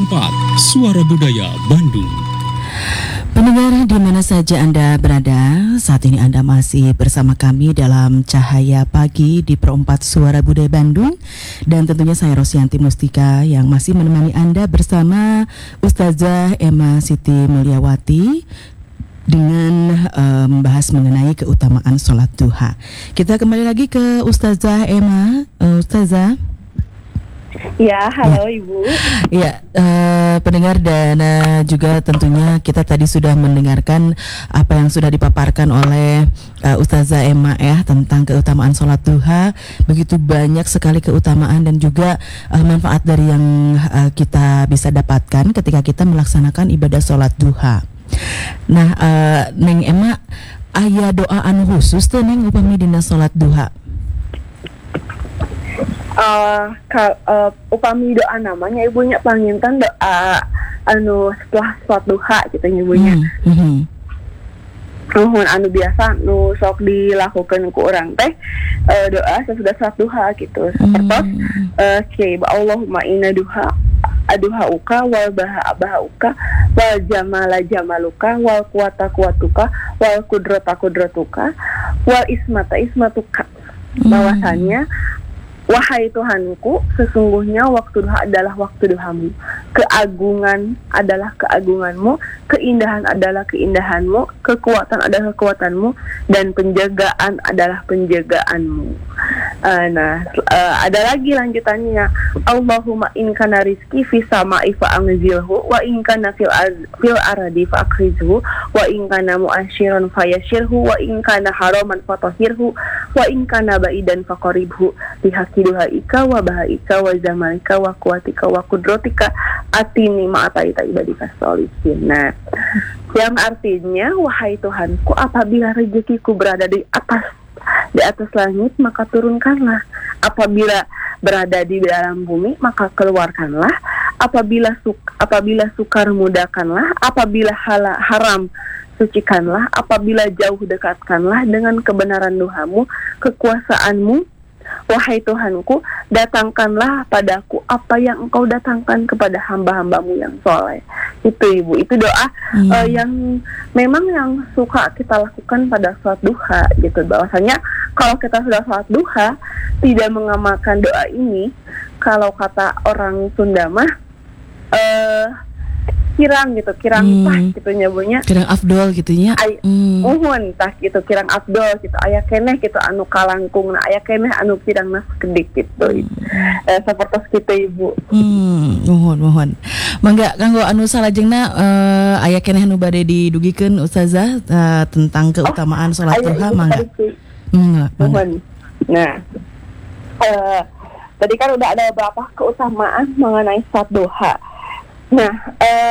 Suara Budaya Bandung. Pendengar di mana saja Anda berada, saat ini Anda masih bersama kami dalam Cahaya Pagi di Perempat Suara Budaya Bandung. Dan tentunya saya Rosyanti Mustika yang masih menemani Anda bersama Ustazah Emma Siti Mulyawati dengan membahas mengenai keutamaan sholat duha. Kita kembali lagi ke Ustazah Emma. Ustazah. Ya, halo Ibu. Ya, pendengar dan juga tentunya kita tadi sudah mendengarkan apa yang sudah dipaparkan oleh Ustazah Emma ya tentang keutamaan sholat duha. Begitu banyak sekali keutamaan dan juga manfaat dari yang kita bisa dapatkan ketika kita melaksanakan ibadah sholat duha. Nah, Neng Emma, aya doa anu khusus tuh Neng upami dina sholat duha? Upami doa namanya ibunya panginten doa anu setelah sholat duha gitu ibunya. Anu biasa nu sok dilakukan ku urang teh doa sesudah sholat duha gitu. Seperti Allahumma inna duha aduhauka wal bahauka wal jamala jamaluka wal kuwata kuwatuka wal kudrata kudratuka wal ismata ismatuka. Bahwasannya wahai Tuhanku, sesungguhnya waktu duha adalah waktu duhamu, keagungan adalah keagunganmu, keindahan adalah keindahanmu, kekuatan adalah kekuatanmu, dan penjagaan adalah penjagaanmu. Ada lagi lanjutannya, Allahumma in kana rizki fi sama'i fa anzilhu wa in kana fil aradi fa akhrijhu wa in kana mu'asyiran fa yashirhu wa in kana haraman fa tahhirhu wa in kana ba'idan fa qaribhu bihaqi duhaika wa bahaika wa zamalika wa kuwatika wa kudrotika atini ma'ataita ibadika sholihin. Nah, yang artinya wahai Tuhanku, apabila rezekiku berada di atas langit maka turunkanlah, apabila berada di dalam bumi maka keluarkanlah, apabila sukar mudahkanlah, apabila haram sucikanlah, apabila jauh dekatkanlah dengan kebenaran duhamu, kekuasaanmu. Wahai Tuhanku, datangkanlah padaku apa yang Engkau datangkan kepada hamba-hambamu yang soleh. Itu Ibu, itu doa yang memang yang suka kita lakukan pada sholat duha gitu. Bahwasanya kalau kita sudah sholat duha tidak mengamalkan doa ini, kalau kata orang Sunda mah kirang tah gitu nyabunya, kirang afdol gitunya. Tah gitu kirang afdol gitu, aya keneh gitu anu kalangkung, aya keneh anu kirang nas kedik gitu. Seperti kita Ibu. Mohon. Mangga kanggo anu salajengna aya keneh anu bade didugikeun Ustazah tentang keutamaan sholat duha mangga. Mohon. Nah, tadi kan udah ada beberapa keutamaan mengenai sholat duha. Nah,